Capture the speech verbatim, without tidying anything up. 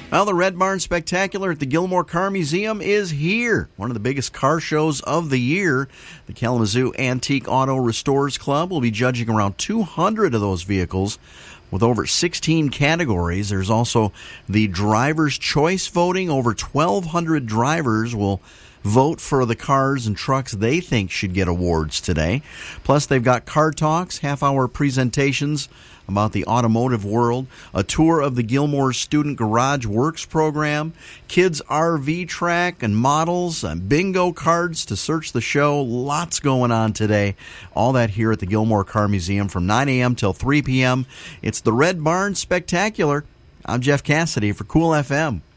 Well, the Red Barn Spectacular at the Gilmore Car Museum is here. One of the biggest car shows of the year. The Kalamazoo Antique Auto Restorers Club will be judging around two hundred of those vehicles with over sixteen categories. There's also the Driver's Choice voting. Over twelve hundred drivers will vote for the cars and trucks they think should get awards today. Plus, they've got car talks, half-hour presentations about the automotive world, a tour of the Gilmore Student Garage Works program, kids' R V track and models, and bingo cards to search the show. Lots going on today. All that here at the Gilmore Car Museum from nine a.m. till three p.m. It's the Red Barn Spectacular. I'm Jeff Cassidy for Cool F M.